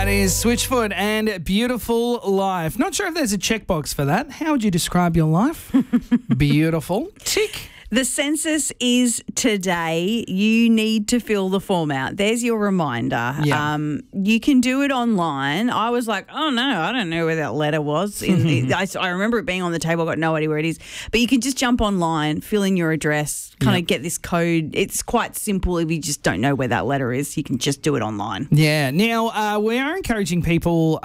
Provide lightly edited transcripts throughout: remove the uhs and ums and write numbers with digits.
That is Switchfoot and Beautiful Life. Not sure if there's a checkbox for that. How would you describe your life? Beautiful. Tick. The census is today. You need to fill the form out. There's your reminder. Yeah. You can do it online. I was like, oh, no, I don't know where that letter was. I remember it being on the table. I got no idea where it is. But you can just jump online, fill in your address, kind of get this code. It's quite simple. If you just don't know where that letter is, you can just do it online. Yeah. Now, we are encouraging people,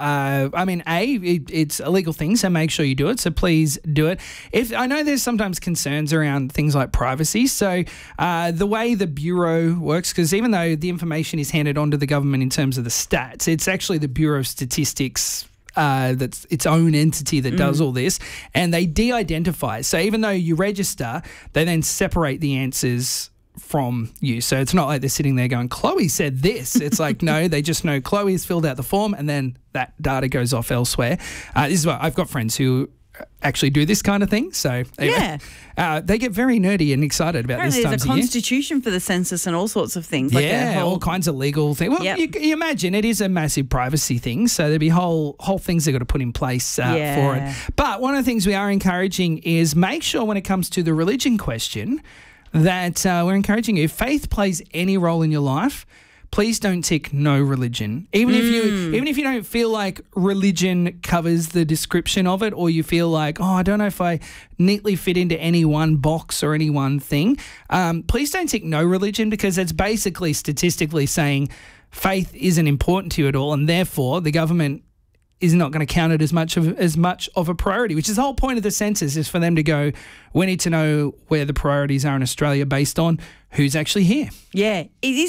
it's a legal thing, so make sure you do it. So please do it. I know there's sometimes concerns around things like privacy. So the way the Bureau works, because even though the information is handed on to the government in terms of the stats, it's actually the Bureau of Statistics that's its own entity that does all this, and they de-identify. So even though you register, they then separate the answers from you. So it's not like they're sitting there going, Chloe said this. It's like, no, they just know Chloe has filled out the form and then that data goes off elsewhere. This is what I've got friends who actually do this kind of thing. So anyway, they get very nerdy and excited about this time of year. There's a constitution for the census and all sorts of things. All kinds of legal things. Well, you imagine it is a massive privacy thing, so there'll be whole things they've got to put in place for it. But one of the things we are encouraging is make sure when it comes to the religion question that we're encouraging you, if faith plays any role in your life, please don't tick no religion. Even if you don't feel like religion covers the description of it, or you feel like, I don't know if I neatly fit into any one box or any one thing, please don't tick no religion, because it's basically statistically saying faith isn't important to you at all, and therefore the government is not going to count it as much of a priority, which is the whole point of the census, is for them to go, we need to know where the priorities are in Australia based on who's actually here. Yeah,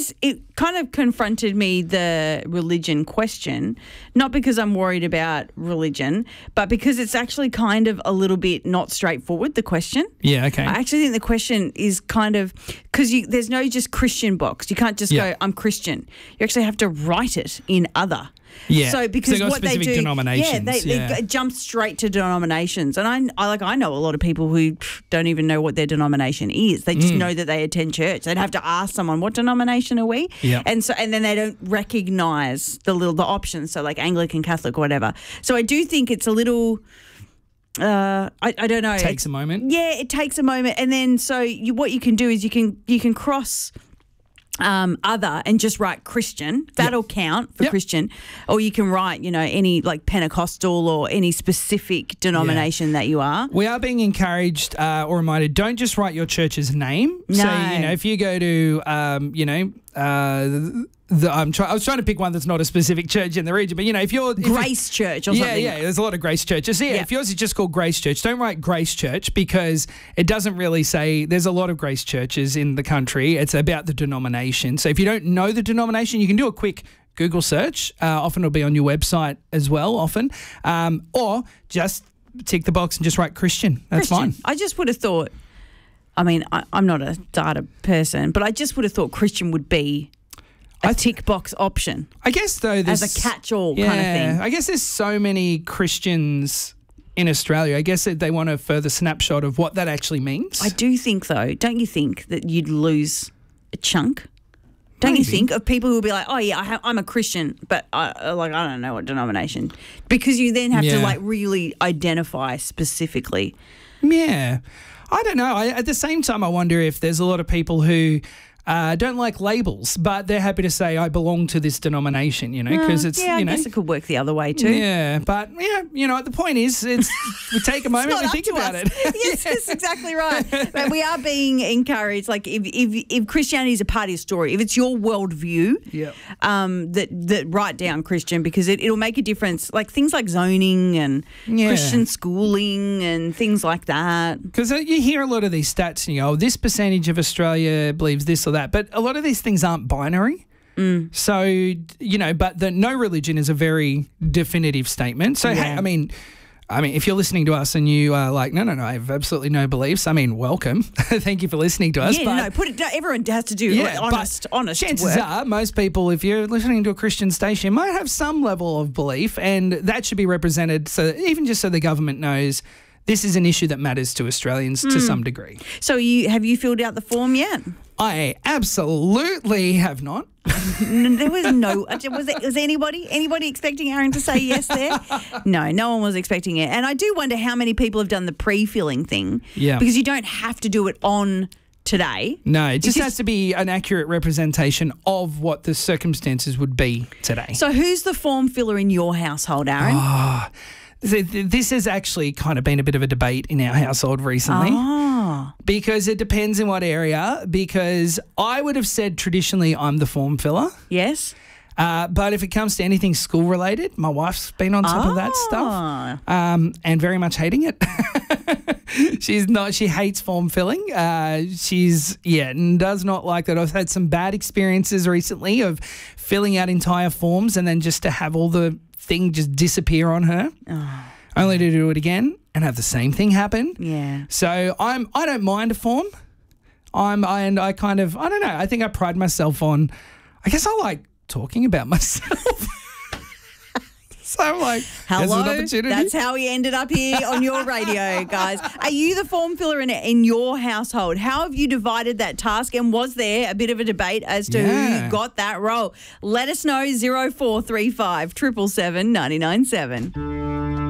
it kind of confronted me, the religion question, not because I'm worried about religion, but because it's actually kind of a little bit not straightforward, the question. Yeah, okay. I actually think the question is kind of, because there's no just Christian box. You can't just go, I'm Christian. You actually have to write it in other. Yeah. So because what they do, denominations. They jump straight to denominations, and I know a lot of people who don't even know what their denomination is. They just know that they attend church. They'd have to ask someone, "What denomination are we?" Yeah. And then they don't recognise the options. So like Anglican, Catholic, or whatever. So I do think it's a little. I don't know. It takes a moment. Yeah, it takes a moment, and then what you can do is you can cross. Other and just write Christian. That'll count for Christian. Or you can write, any like Pentecostal or any specific denomination that you are. We are being encouraged or reminded, don't just write your church's name. No. So, if you go to, I was trying to pick one that's not a specific church in the region, but if you're Grace Church or something. Yeah, there's a lot of Grace churches. So if yours is just called Grace Church, don't write Grace Church, because it doesn't really say. There's a lot of Grace churches in the country. It's about the denomination. So if you don't know the denomination, you can do a quick Google search. Often it'll be on your website as well. Or just tick the box and just write Christian. That's fine. I just would have thought. I mean, I'm not a data person, but I just would have thought Christian would be a tick box option. I guess, though, as a catch-all kind of thing. I guess there's so many Christians in Australia. I guess that they want a further snapshot of what that actually means. I do think, though, don't you think that you'd lose a chunk? Don't you think of people who will be like, oh, yeah, I'm a Christian, but I don't know what denomination. Because you then have to really identify specifically. Yeah. I don't know. At the same time, I wonder if there's a lot of people who don't like labels, but they're happy to say, I belong to this denomination, because it's, I guess it could work the other way too. Yeah, but, the point is, we take a moment to think about it. Yes, that's exactly right. But we are being encouraged, like, if Christianity is a part of your story, if it's your worldview, that write down Christian, because it'll make a difference, like things like zoning and Christian schooling and things like that. Because you hear a lot of these stats and you go, this percentage of Australia believes this or that. But a lot of these things aren't binary. So, but the no religion is a very definitive statement. So, hey, I mean, if you're listening to us and you are like, no, I have absolutely no beliefs, welcome. Thank you for listening to us. Yeah, everyone has to do honest chances work. are, most people, if you're listening to a Christian station, might have some level of belief, and that should be represented, so even just so the government knows this is an issue that matters to Australians to some degree. So have you filled out the form yet? I absolutely have not. There was no. Was anybody expecting Aaron to say yes there? No one was expecting it. And I do wonder how many people have done the pre-filling thing. Yeah. Because you don't have to do it on today. No, it just has to be an accurate representation of what the circumstances would be today. So who's the form filler in your household, Aaron? Oh, this has actually kind of been a bit of a debate in our household recently. Because it depends in what area. Because I would have said traditionally I'm the form filler. Yes. But if it comes to anything school related, my wife's been on top of that stuff and very much hating it. She hates form filling. Does not like that. I've had some bad experiences recently of filling out entire forms and then just to have all the thing just disappear on her. Only to do it again and have the same thing happen. Yeah. So I don't mind a form. I don't know. I think I pride myself on, I guess I like talking about myself. So I'm like, hello, an opportunity. That's how we ended up here on your radio, guys. Are you the form filler in your household? How have you divided that task? And was there a bit of a debate as to who got that role? Let us know, 0435 777 997.